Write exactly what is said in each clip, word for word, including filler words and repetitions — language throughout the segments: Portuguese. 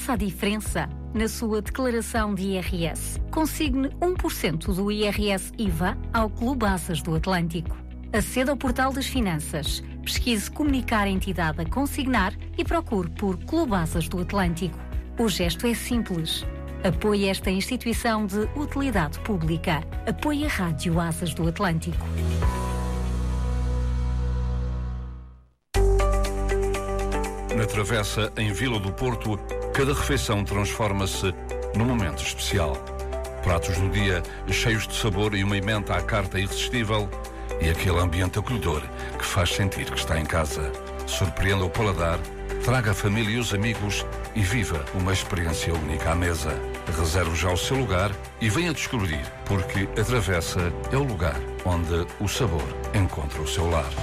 Faça a diferença na sua declaração de I R S. Consigne um por cento do I R S I V A ao Clube Asas do Atlântico. Aceda ao portal das finanças, pesquise comunicar a entidade a consignar e procure por Clube Asas do Atlântico. O gesto é simples. Apoie esta instituição de utilidade pública. Apoie a Rádio Asas do Atlântico. Na Travessa, em Vila do Porto, cada refeição transforma-se num momento especial. Pratos do dia cheios de sabor e uma emenda à carta irresistível e aquele ambiente acolhedor que faz sentir que está em casa. Surpreenda o paladar, traga a família e os amigos e viva uma experiência única à mesa. Reserve já o seu lugar e venha descobrir, porque a Travessa é o lugar onde o sabor encontra o seu lar.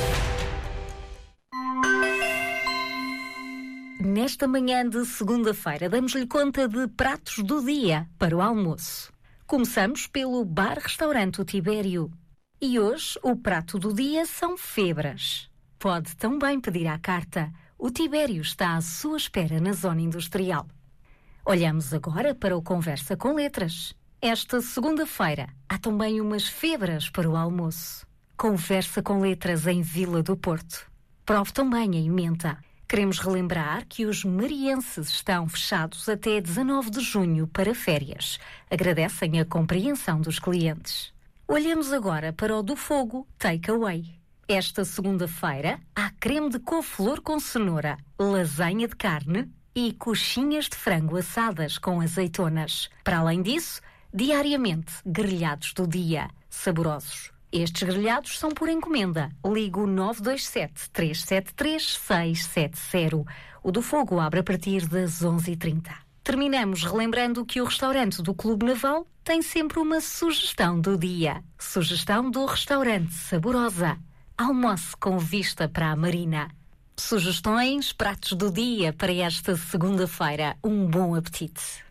Nesta manhã de segunda-feira, damos-lhe conta de pratos do dia para o almoço. Começamos pelo bar-restaurante O Tibério. E hoje o prato do dia são febras. Pode também pedir à carta. O Tibério está à sua espera na zona industrial. Olhamos agora para o Conversa com Letras. Esta segunda-feira há também umas febras para o almoço. Conversa com Letras em Vila do Porto. Prove também a emenda. Queremos relembrar que os marienses estão fechados até dezanove de junho para férias. Agradecem a compreensão dos clientes. Olhamos agora para o do Fogo Takeaway. Esta segunda-feira há creme de couve-flor com cenoura, lasanha de carne e coxinhas de frango assadas com azeitonas. Para além disso, diariamente grelhados do dia, saborosos. Estes grelhados são por encomenda. Ligue o nove dois sete, três sete três, seis sete zero. O do Fogo abre a partir das onze e trinta. Terminamos relembrando que o restaurante do Clube Naval tem sempre uma sugestão do dia. Sugestão do restaurante Saborosa. Almoce com vista para a marina. Sugestões, pratos do dia para esta segunda-feira. Um bom apetite.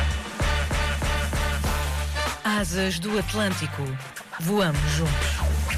Asas do Atlântico. Voamos juntos.